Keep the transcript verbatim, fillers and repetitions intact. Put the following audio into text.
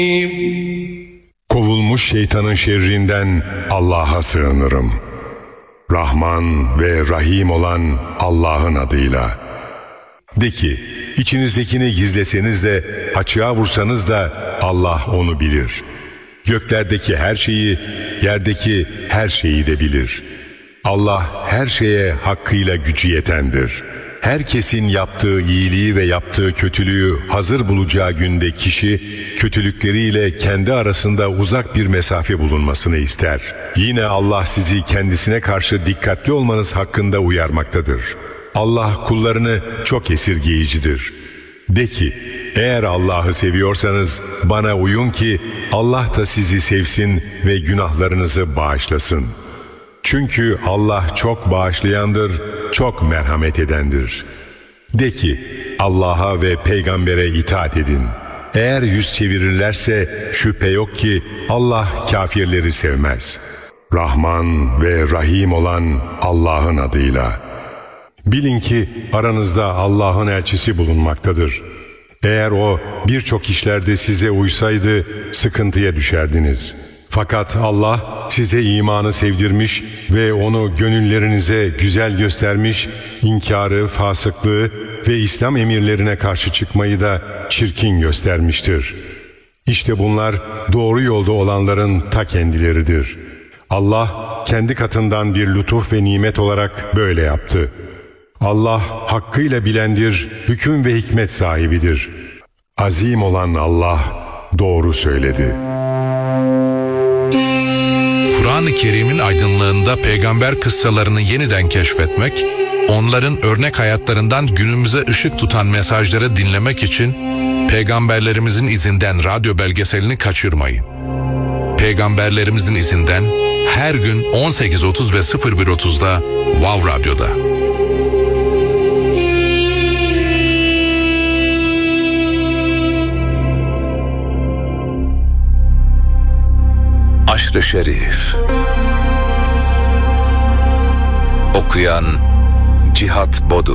Kovulmuş şeytanın şerrinden Allah'a sığınırım. Rahman ve Rahim olan Allah'ın adıyla. De ki, içinizdekini gizleseniz de, açığa vursanız da Allah onu bilir. Göklerdeki her şeyi, yerdeki her şeyi de bilir. Allah her şeye hakkıyla gücü yetendir. Herkesin yaptığı iyiliği ve yaptığı kötülüğü hazır bulacağı günde kişi, kötülükleriyle kendi arasında uzak bir mesafe bulunmasını ister. Yine Allah sizi kendisine karşı dikkatli olmanız hakkında uyarmaktadır. Allah kullarını çok esirgeyicidir. De ki, eğer Allah'ı seviyorsanız bana uyun ki Allah da sizi sevsin ve günahlarınızı bağışlasın. Çünkü Allah çok bağışlayandır, çok merhamet edendir. De ki, Allah'a ve peygambere itaat edin. Eğer yüz çevirirlerse şüphe yok ki Allah kafirleri sevmez. Rahman ve Rahim olan Allah'ın adıyla. Bilin ki aranızda Allah'ın elçisi bulunmaktadır. Eğer o birçok işlerde size uysaydı sıkıntıya düşerdiniz. Fakat Allah size imanı sevdirmiş ve onu gönüllerinize güzel göstermiş, inkarı, fasıklığı ve İslam emirlerine karşı çıkmayı da çirkin göstermiştir. İşte bunlar doğru yolda olanların ta kendileridir. Allah kendi katından bir lütuf ve nimet olarak böyle yaptı. Allah hakkıyla bilendir, hüküm ve hikmet sahibidir. Azim olan Allah doğru söyledi. Kur'an-ı Kerim'in aydınlığında peygamber kıssalarını yeniden keşfetmek, onların örnek hayatlarından günümüze ışık tutan mesajları dinlemek için Peygamberlerimizin izinden radyo belgeselini kaçırmayın. Peygamberlerimizin izinden her gün on sekiz otuz ve sıfır bir otuzda Wow Radyo'da. Aşr-ı Şerif. Okuyan Cihat Bodu.